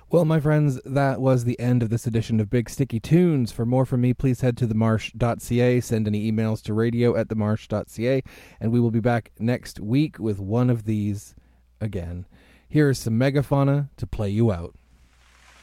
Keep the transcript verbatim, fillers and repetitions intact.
Well, my friends, that was the end of this edition of Big Sticky Tunes. For more from me, please head to the marsh dot c a, send any emails to radio at the marsh dot c a, and we will be back next week with one of these again. Here is some Megafauna to play you out.